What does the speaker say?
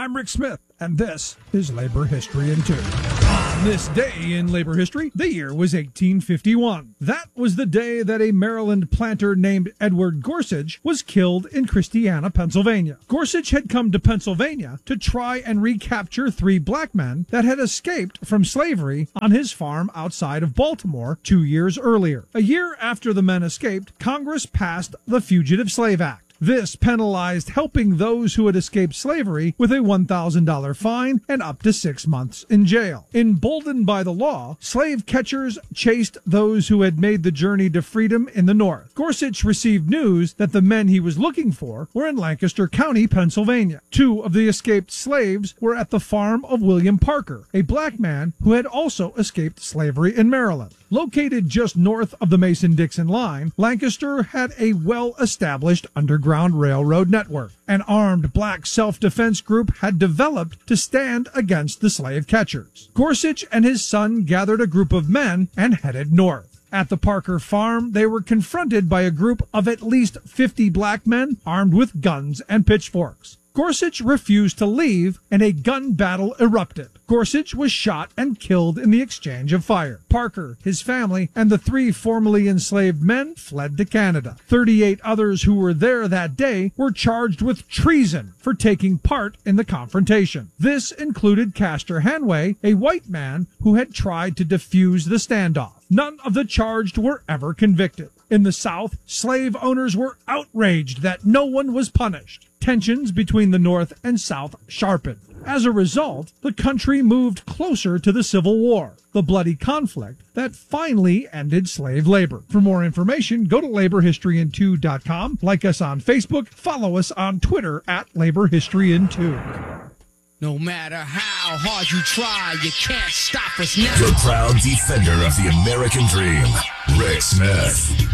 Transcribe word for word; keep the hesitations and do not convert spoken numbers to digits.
I'm Rick Smith, and this is Labor History in Two. On this day in labor history, the year was eighteen fifty-one. That was the day that a Maryland planter named Edward Gorsuch was killed in Christiana, Pennsylvania. Gorsuch had come to Pennsylvania to try and recapture three black men that had escaped from slavery on his farm outside of Baltimore two years earlier. A year after the men escaped, Congress passed the Fugitive Slave Act. This penalized helping those who had escaped slavery with a one thousand dollars fine and up to six months in jail. Emboldened by the law, slave catchers chased those who had made the journey to freedom in the North. Gorsuch received news that the men he was looking for were in Lancaster County, Pennsylvania. Two of the escaped slaves were at the farm of William Parker, a black man who had also escaped slavery in Maryland. Located just north of the Mason-Dixon line, Lancaster had a well-established underground railroad network. An armed black self-defense group had developed to stand against the slave catchers. Gorsuch and his son gathered a group of men and headed north. At the Parker farm, they were confronted by a group of at least fifty black men armed with guns and pitchforks. Gorsuch refused to leave, and a gun battle erupted. Gorsuch was shot and killed in the exchange of fire. Parker, his family, and the three formerly enslaved men fled to Canada. thirty-eight others who were there that day were charged with treason for taking part in the confrontation. This included Castor Hanway, a white man who had tried to defuse the standoff. None of the charged were ever convicted. In the South, slave owners were outraged that no one was punished. Tensions between the North and South sharpened. As a result, the country moved closer to the Civil War, the bloody conflict that finally ended slave labor. For more information, go to labor history in two dot com, like us on Facebook, follow us on Twitter at Labor History in two. No matter how hard you try, you can't stop us now. The proud defender of the American dream, Rick Smith.